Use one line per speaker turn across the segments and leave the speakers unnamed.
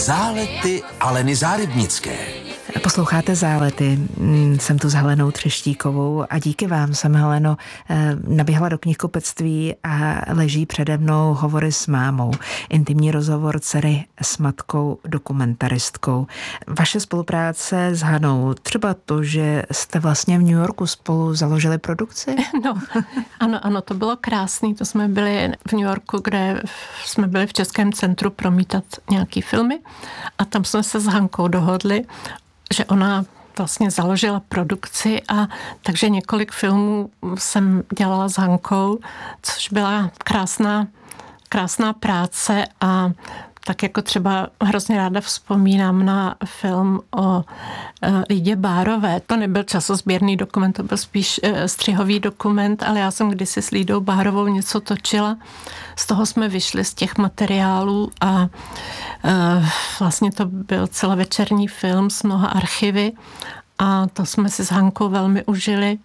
Zálety Aleny Zárybnické.
Posloucháte Zálety, jsem tu s Helenou Třeštíkovou a díky vám jsem, Heleno, naběhla do knihkupectví a leží přede mnou Hovory s mámou. Intimní rozhovor dcery s matkou, dokumentaristkou. Vaše spolupráce s Hanou, třeba to, že jste vlastně v New Yorku spolu založili produkci?
No, ano, to bylo krásný. To jsme byli v New Yorku, kde jsme byli v Českém centru promítat nějaký filmy a tam jsme se s Hankou dohodli, že ona vlastně založila produkci a takže několik filmů jsem dělala s Hankou, což byla krásná práce a tak jako třeba hrozně ráda vzpomínám na film o Lidě Bárové. To nebyl časozběrný dokument, to byl spíš střihový dokument, ale já jsem kdysi s Lídou Bárovou něco točila. Z toho jsme vyšli z těch materiálů a vlastně to byl celovečerní film s mnoha archivy a to jsme si s Hankou velmi užili.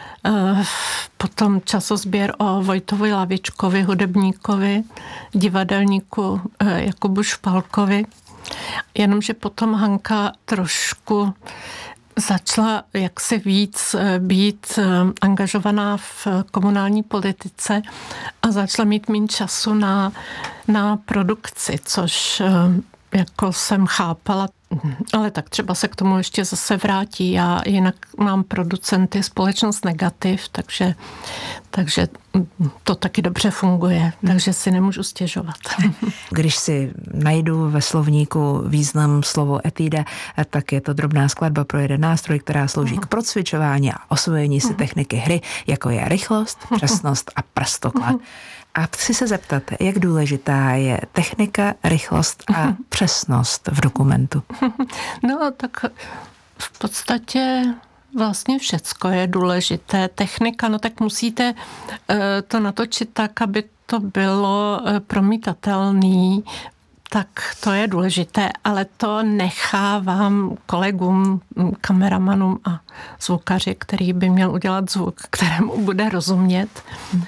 Potom časozběr o Vojtovi Lavičkovi, hudebníkovi, divadelníku Jakubu Špalkovi. Jenomže potom Hanka trošku začala jaksi víc být angažovaná v komunální politice a začala mít méně času na produkci, což jako jsem chápala, ale tak třeba se k tomu ještě zase vrátí. Já jinak mám producenty společnost Negativ, takže to taky dobře funguje, takže si nemůžu stěžovat.
Když si najdu ve slovníku význam slovo etída, tak je to drobná skladba pro jeden nástroj, která slouží k procvičování a osvojení si techniky hry, jako je rychlost, přesnost a prstoklad. A chci se zeptat, jak důležitá je technika, rychlost a přesnost v dokumentu?
No tak v podstatě vlastně všecko je důležité. Technika, no tak musíte to natočit tak, aby to bylo promítatelný, tak to je důležité, ale to nechávám kolegům, kameramanům a zvukaři, který by měl udělat zvuk, kterému bude rozumět.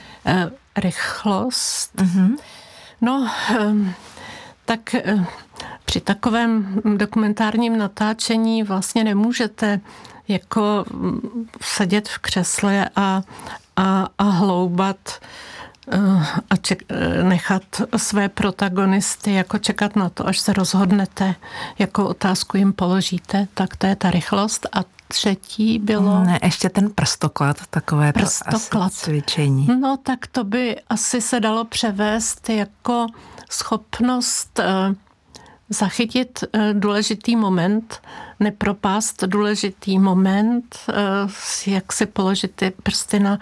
Rychlost. No, tak při takovém dokumentárním natáčení vlastně nemůžete jako sedět v křesle a hloubat a nechat své protagonisty jako čekat na to, až se rozhodnete, jakou otázku jim položíte, tak to je ta rychlost. A třetí bylo...
Ne, ještě ten prstoklad, takové prstoklad. Cvičení.
No tak to by asi se dalo převést jako schopnost zachytit důležitý moment, nepropást důležitý moment, jak si položit ty prsty na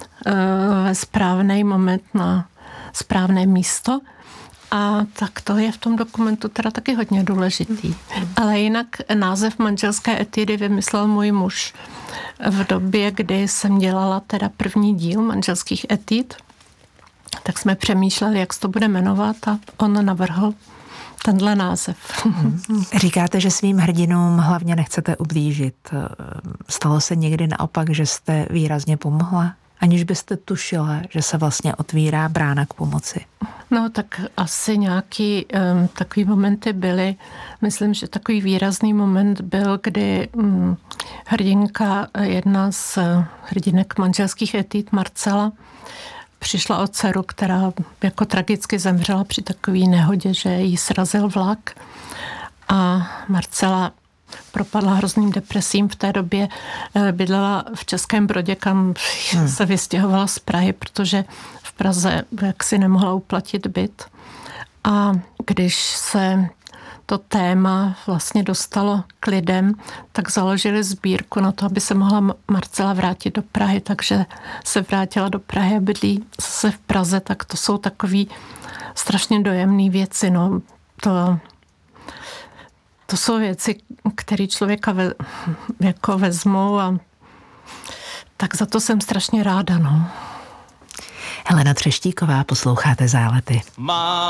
správný moment na správné místo. A tak to je v tom dokumentu teda taky hodně důležitý. Ale jinak název manželské etídy vymyslel můj muž v době, kdy jsem dělala teda první díl manželských etid. Tak jsme přemýšleli, jak se to bude jmenovat a on navrhl tenhle název.
Říkáte, že svým hrdinům hlavně nechcete ublížit. Stalo se někdy naopak, že jste výrazně pomohla? Aniž byste tušila, že se vlastně otvírá brána k pomoci.
No tak asi nějaký takový momenty byly. Myslím, že takový výrazný moment byl, kdy hrdinka, jedna z hrdinek manželských etid, Marcela, přišla o dceru, která jako tragicky zemřela při takové nehodě, že jí srazil vlak. A Marcela propadla hrozným depresím. V té době bydlela v Českém Brodě, kam se vystěhovala z Prahy, protože v Praze jaksi nemohla uplatit byt. A když se to téma vlastně dostalo k lidem, tak založili sbírku na to, aby se mohla Marcela vrátit do Prahy, takže se vrátila do Prahy a bydlí zase v Praze, tak to jsou takový strašně dojemné věci. No, to jsou věci, které člověka jako vezmou a tak za to jsem strašně ráda, no.
Helena Třeštíková, posloucháte Zálety.